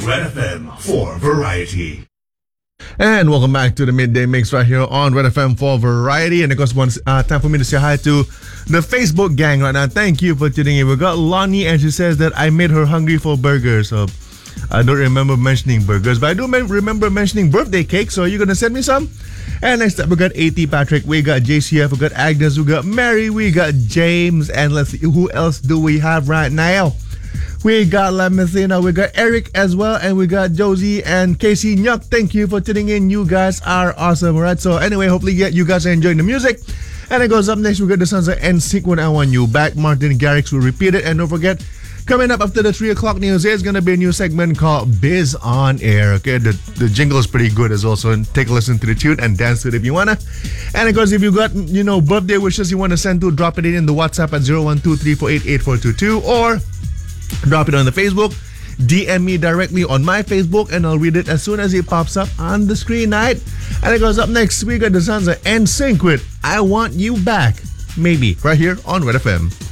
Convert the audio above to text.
Red FM for Variety. And welcome back to the Midday Mix right here on Red FM for Variety. And of course, once time for me to say hi to the Facebook gang right now. Thank you for tuning in. We got Lonnie, and she says that I made her hungry for burgers. So I don't remember mentioning burgers, but I do remember mentioning birthday cake. So you're gonna send me some? And next up, we got AT Patrick, we got JCF, we got Agnes, we got Mary, we got James, and let's see who else do we have right now. We got La Messina, we got Eric as well, and we got Josie and Casey Nyuk. Thank you for tuning in. You guys are awesome, alright? So anyway, hopefully you guys are enjoying the music. And it goes up next, we got the sons of NSYNC, When I Want You Back. Martin Garrix will repeat it. And don't forget, coming up after the 3 o'clock news, there's going to be a new segment called Biz on Air. Okay, the jingle is pretty good as well, so take a listen to the tune and dance to it if you want to. And of course, if you got, birthday wishes you want to send to, drop it in the WhatsApp at 01234888422 or drop it on the Facebook. DM me directly on my Facebook and I'll read it as soon as it pops up on the screen, right? And it goes up next, we got the sons of NSYNC with I Want You Back. Maybe, right here on Red FM.